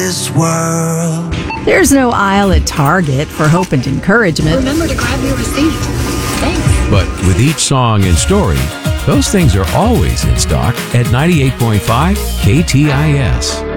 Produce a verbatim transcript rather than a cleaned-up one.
this world. There's no aisle at Target for hope and encouragement. Remember to grab your receipt. Thanks. But with each song and story, those things are always in stock at ninety-eight point five K T I S.